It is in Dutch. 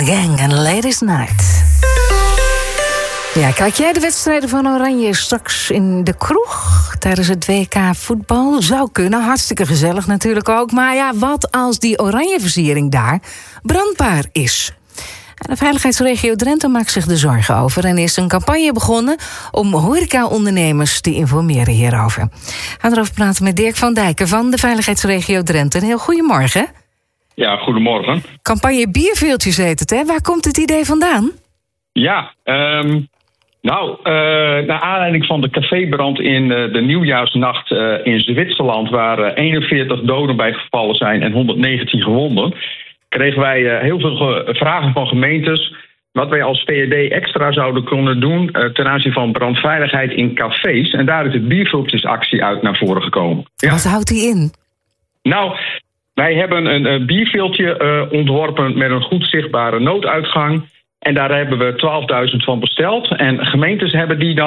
the Gang en Ladies Night. Ja, kijk jij de wedstrijden van Oranje straks in de kroeg tijdens het WK voetbal? Zou kunnen, hartstikke gezellig natuurlijk ook. Maar ja, wat als die oranje versiering daar brandbaar is? De veiligheidsregio Drenthe maakt zich er zorgen over en is een campagne begonnen om horeca-ondernemers te informeren hierover. We gaan erover praten met Dirk van Dijken van de veiligheidsregio Drenthe. Een heel goedemorgen. Ja, goedemorgen. Campagne Bierveeltjes heet het, hè? Waar komt het idee vandaan? Ja, naar aanleiding van de cafébrand in de nieuwjaarsnacht in Zwitserland, waar 41 doden bij gevallen zijn en 119 gewonden, kregen wij heel veel vragen van gemeentes wat wij als VRD extra zouden kunnen doen ten aanzien van brandveiligheid in cafés. En daar is de bierviltjesactie uit naar voren gekomen. Ja. Wat houdt die in? Nou, wij hebben een bierviltje ontworpen met een goed zichtbare nooduitgang. En daar hebben we 12.000 van besteld. En gemeentes hebben die dan